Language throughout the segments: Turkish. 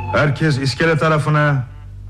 Herkes iskele tarafına.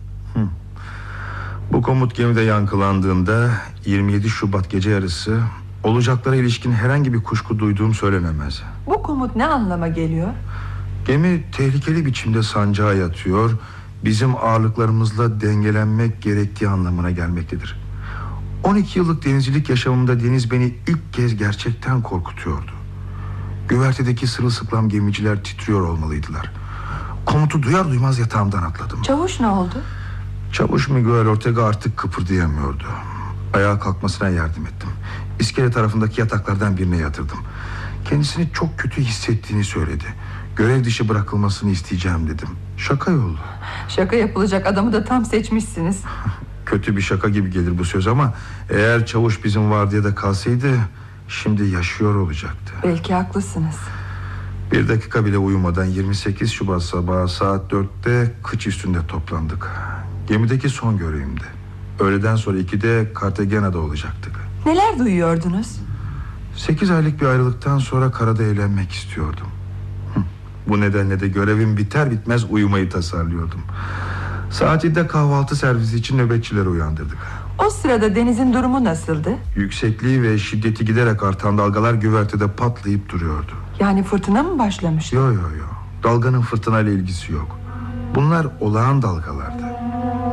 Bu komut gemide yankılandığında 27 Şubat gece yarısı olacaklara ilişkin herhangi bir kuşku duyduğum söylenemez. Bu komut ne anlama geliyor? Gemi tehlikeli biçimde sancağa yatıyor, bizim ağırlıklarımızla dengelenmek gerektiği anlamına gelmektedir. 12 yıllık denizcilik yaşamımda deniz beni ilk kez gerçekten korkutuyordu. Güvertedeki sırılsıklam gemiciler titriyor olmalıydılar. Komutu duyar duymaz yatağımdan atladım. Çavuş ne oldu? Çavuş Miguel Ortega artık kıpırdayamıyordu. Ayağa kalkmasına yardım ettim. İskele tarafındaki yataklardan birine yatırdım. Kendisini çok kötü hissettiğini söyledi. Görev dışı bırakılmasını isteyeceğim dedim. Şaka yolu. Şaka yapılacak adamı da tam seçmişsiniz. Kötü bir şaka gibi gelir bu söz ama eğer çavuş bizim vardiyada kalsaydı şimdi yaşıyor olacaktı. Belki haklısınız. Bir dakika bile uyumadan 28 Şubat sabahı saat 4'te kıç üstünde toplandık. Gemideki son görevimdi. Öğleden sonra 2'de Cartagena'da olacaktık. Neler duyuyordunuz? 8 aylık bir ayrılıktan sonra karada eğlenmek istiyordum. Bu nedenle de görevim biter bitmez uyumayı tasarlıyordum. Saat 7'de kahvaltı servisi için nöbetçileri uyandırdık. O sırada denizin durumu nasıldı? Yüksekliği ve şiddeti giderek artan dalgalar güvertede patlayıp duruyordu. Yani fırtına mı başlamıştı? Yo. Dalganın fırtınayla ilgisi yok. Bunlar olağan dalgalardı.